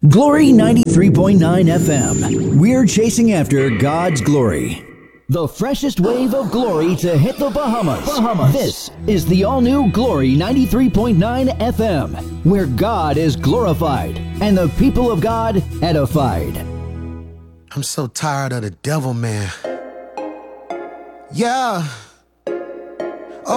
Glory 93.9 FM. We're chasing after God's glory. The freshest wave of glory to hit the Bahamas. This is the all-new Glory 93.9 FM, where God is glorified and the people of God edified. I'm so tired of the devil, man. Yeah.